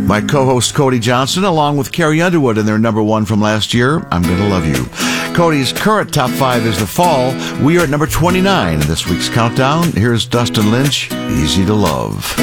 My co-host Cody Johnson, along with Carrie Underwood in their number one from last year, I'm Gonna Love You. Cody's current top 5 is The Fall. We are at number 29 in this week's countdown. Here's Dustin Lynch, Easy to Love.